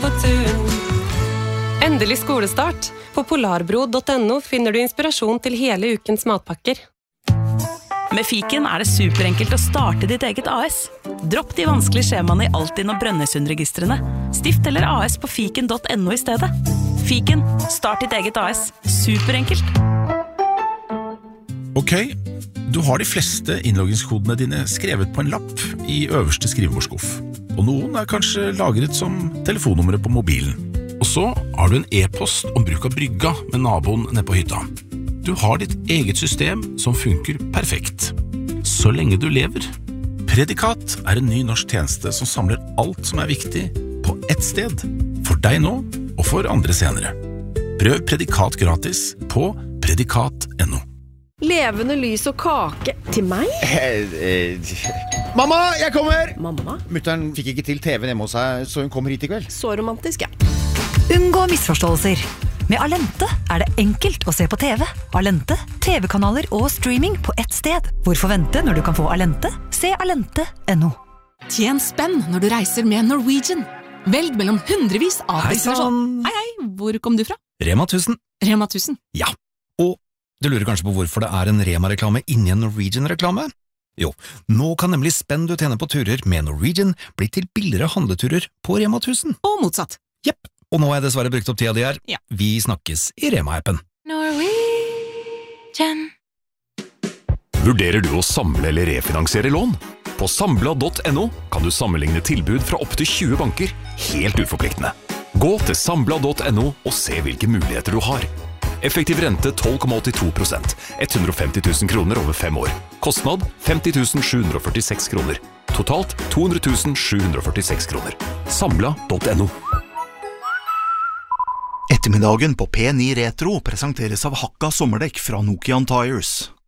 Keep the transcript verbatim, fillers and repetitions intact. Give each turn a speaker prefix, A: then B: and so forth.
A: Endelig skolestart. På polarbro punktum no finner du inspirasjon til hele ukens matpakker.
B: Med Fiken er det superenkelt å starte ditt eget A S. Dropp de vanskelige skjemaene i Altinn og Brønnøysundregistrene. Stift eller A S på fiken punktum no i stedet. Fiken, start ditt eget A S. Superenkelt.
C: Ok, du har de fleste innloggingskodene dine skrevet på en lapp i øverste skrivebordsskuff. Og noen er kanskje lagret som telefonnummeret på mobilen. Og så har du en e-post om bruk av brygga med naboen nede på hytta. Du har ditt eget system som funker perfekt. Så lenge du lever. Predikat er en ny norsk tjeneste som samler alt som er viktig på ett sted. For deg nå, og for andre senere. Prøv Predikat gratis på predikat punktum no.
D: Levende lys og kake til meg?
E: Eh, eh, Mamma, jeg kommer!
D: Mamma?
E: Mutteren fikk ikke til T V-en hjemme hos seg, så hun kommer hit i kveld.
D: Så romantisk, ja.
F: Unngå misforståelser. Med Alente er det enkelt å se på T V. Alente, T V-kanaler og streaming på ett sted. Hvorfor vente når du kan få Alente? Se alente punktum no.
G: Tjen spenn når du reiser med Norwegian. Velg mellom hundrevis av destinasjoner. Hei, hei, hvor kom du fra?
H: Rema tusen.
G: Rema tusen?
H: Ja, og du lurer kanskje på hvorfor det er en Rema-reklame inni en Norwegian-reklame? Jo, nå kan nemlig spenn du tjener på turer med Norwegian bli til billigere handleturer på Rema tusen.
G: Og motsatt.
H: Jepp, og nå har jeg dessverre brukt opp tida di her.
G: Ja.
H: Vi snakkes i Rema-appen.
G: Norwegian.
I: Vurderer du å samle eller refinansiere lån? På Sambla punktum no kan du sammenligne tilbud fra opp til tjue banker, helt uforpliktende. Gå til Sambla punktum no og se hvilke muligheter du har. Effektiv rente tolv komma åttito prosent, hundre og femti tusen kroner over fem år. Kostnad femti tusen sju hundre og førtiseks kroner. Totalt to hundre tusen sju hundre og førtiseks kroner. Sambla punktum no.
J: Ettermiddagen på P ni Retro presenteres av Hakka sommerdekk fra Nokian Tires.